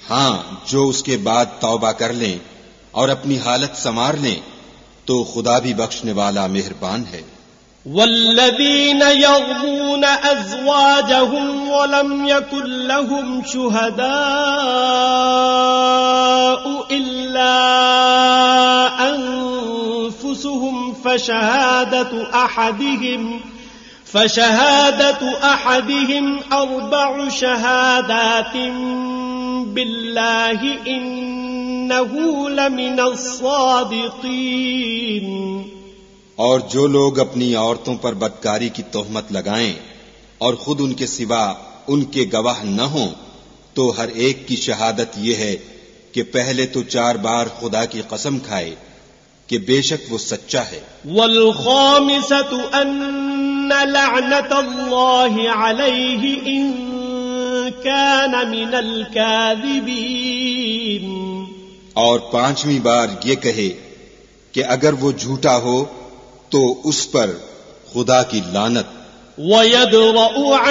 ہاں جو اس کے بعد توبہ کر لیں اور اپنی حالت سنوار لیں تو خدا بھی بخشنے والا مہربان ہے. والذین یرمون ازواجهم ولم یکن لهم شہداء الا انفسهم فشهادة أحدهم 4 شهادات بالله إنه لمن الصادقين. اور جو لوگ اپنی عورتوں پر بدکاری کی تہمت لگائیں اور خود ان کے سوا ان کے گواہ نہ ہوں تو ہر ایک کی شہادت یہ ہے کہ پہلے تو 4 بار خدا کی قسم کھائے کہ بے شک وہ سچا ہے. والخامسة أن لعنة الله عليه إن كان من الكاذبين. اور 5ویں بار یہ کہے کہ اگر وہ جھوٹا ہو تو اس پر خدا کی لعنت. وَيَدْرَأُ